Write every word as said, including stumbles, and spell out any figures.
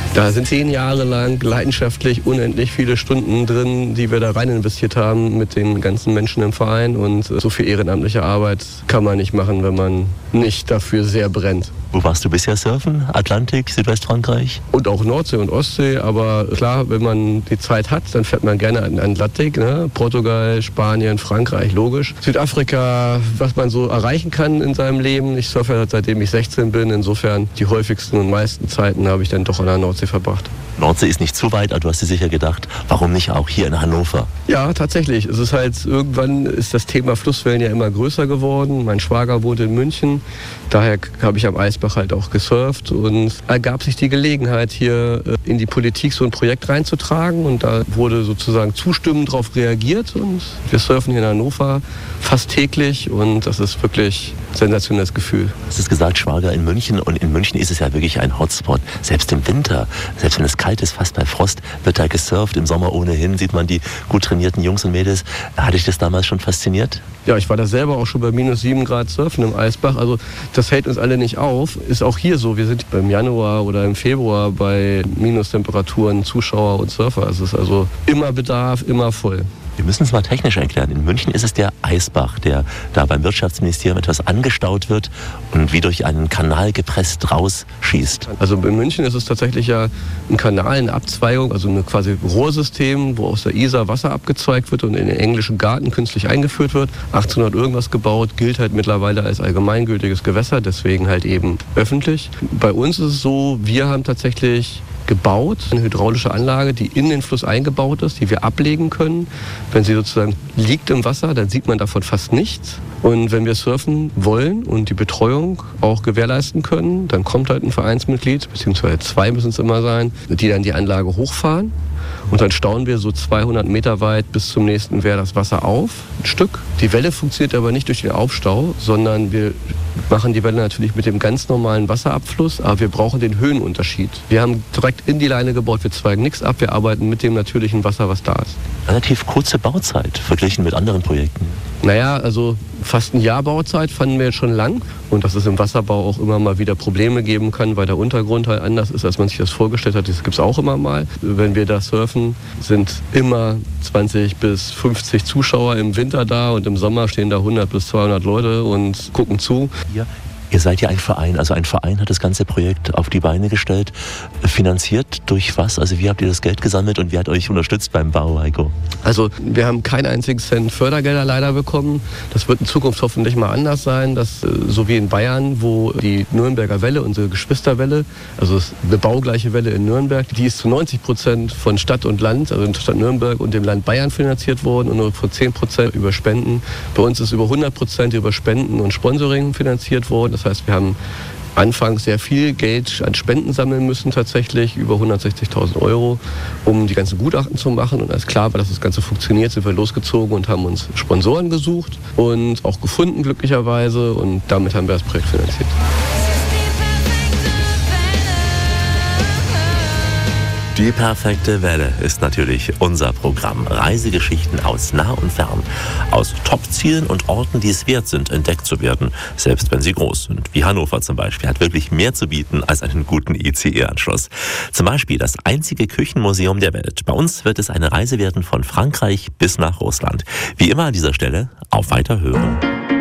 Da sind zehn Jahre lang leidenschaftlich unendlich viele Stunden drin, die wir da rein investiert haben mit den ganzen Menschen im Verein. Und so viel ehrenamtliche Arbeit kann man nicht machen, wenn man nicht dafür sehr brennt. Wo warst du bisher surfen? Atlantik, Südwestfrankreich? Und auch Nordsee und Ostsee. Aber klar, wenn man die Zeit hat, dann fährt man gerne an den Atlantik. Ne? Portugal, Spanien, Frankreich, logisch. Südafrika, was man so erreichen kann in seinem Leben. Ich surfe seitdem ich sechzehn bin. Insofern die häufigsten und meisten Zeiten habe ich dann doch an der Nordsee verbracht. Nordsee ist nicht zu weit, aber du hast dir sicher gedacht, warum nicht auch hier in Hannover? Ja, tatsächlich. Es ist halt, irgendwann ist das Thema Flusswellen ja immer größer geworden. Mein Schwager wohnt in München. Daher habe ich am Eisbach halt auch gesurft und ergab sich die Gelegenheit, hier in die Politik so ein Projekt reinzutragen. Und da wurde sozusagen zustimmend darauf reagiert. Und wir surfen hier in Hannover fast täglich und das ist wirklich ein sensationelles Gefühl. Du hast gesagt, Schwager in München, und in München ist es ja wirklich ein Hotspot. Selbst im Winter, selbst wenn es kalt ist, fast bei Frost, wird da gesurft. Im Sommer ohnehin sieht man die gut trainierten Jungs und Mädels. Hat dich das damals schon fasziniert? Ja, ich war da selber auch schon bei minus sieben Grad surfen im Eisbach. Also das hält uns alle nicht auf. Ist auch hier so. Wir sind im Januar oder im Februar bei Minustemperaturen, Zuschauer und Surfer. Es ist also immer Bedarf, immer voll. Wir müssen es mal technisch erklären. In München ist es der Eisbach, der da beim Wirtschaftsministerium etwas angestaut wird und wie durch einen Kanal gepresst rausschießt. Also in München ist es tatsächlich ja ein Kanal, eine Abzweigung, also ein quasi Rohrsystem, wo aus der Isar Wasser abgezweigt wird und in den englischen Garten künstlich eingeführt wird. achtzehnhundert irgendwas gebaut, gilt halt mittlerweile als allgemeingültiges Gewässer, deswegen halt eben öffentlich. Bei uns ist es so, wir haben tatsächlich gebaut, eine hydraulische Anlage, die in den Fluss eingebaut ist, die wir ablegen können. Wenn sie sozusagen liegt im Wasser, dann sieht man davon fast nichts. Und wenn wir surfen wollen und die Betreuung auch gewährleisten können, dann kommt halt ein Vereinsmitglied, beziehungsweise zwei müssen es immer sein, die dann die Anlage hochfahren. Und dann stauen wir so zweihundert Meter weit bis zum nächsten Wehr das Wasser auf, ein Stück. Die Welle funktioniert aber nicht durch den Aufstau, sondern wir machen die Welle natürlich mit dem ganz normalen Wasserabfluss, aber wir brauchen den Höhenunterschied. Wir haben direkt in die Leine gebaut, wir zweigen nichts ab, wir arbeiten mit dem natürlichen Wasser, was da ist. Relativ kurze Bauzeit verglichen mit anderen Projekten. Naja, also fast ein Jahr Bauzeit fanden wir jetzt schon lang. Und dass es im Wasserbau auch immer mal wieder Probleme geben kann, weil der Untergrund halt anders ist, als man sich das vorgestellt hat. Das gibt es auch immer mal. Wenn wir da surfen, sind immer zwanzig bis fünfzig Zuschauer im Winter da und im Sommer stehen da hundert bis zweihundert Leute und gucken zu. Ja. Ihr seid ja ein Verein, also ein Verein hat das ganze Projekt auf die Beine gestellt. Finanziert durch was? Also wie habt ihr das Geld gesammelt und wer hat euch unterstützt beim Bau, Heiko? Also wir haben keinen einzigen Cent Fördergelder leider bekommen. Das wird in Zukunft hoffentlich mal anders sein. Das, so wie in Bayern, wo die Nürnberger Welle, unsere Geschwisterwelle, also eine baugleiche Welle in Nürnberg, die ist zu neunzig Prozent von Stadt und Land, also in Stadt Nürnberg und dem Land Bayern finanziert worden und nur von zehn Prozent über Spenden. Bei uns ist über hundert Prozent über Spenden und Sponsoring finanziert worden. Das heißt, wir haben anfangs sehr viel Geld an Spenden sammeln müssen, tatsächlich über hundertsechzigtausend Euro, um die ganzen Gutachten zu machen. Und als klar war, dass das Ganze funktioniert, sind wir losgezogen und haben uns Sponsoren gesucht und auch gefunden, glücklicherweise. Und damit haben wir das Projekt finanziert. Die perfekte Welle ist natürlich unser Programm. Reisegeschichten aus nah und fern. Aus Top-Zielen und Orten, die es wert sind, entdeckt zu werden. Selbst wenn sie groß sind. Wie Hannover zum Beispiel hat wirklich mehr zu bieten als einen guten I C E-Anschluss. Zum Beispiel das einzige Küchenmuseum der Welt. Bei uns wird es eine Reise werden von Frankreich bis nach Russland. Wie immer an dieser Stelle auf Weiterhören.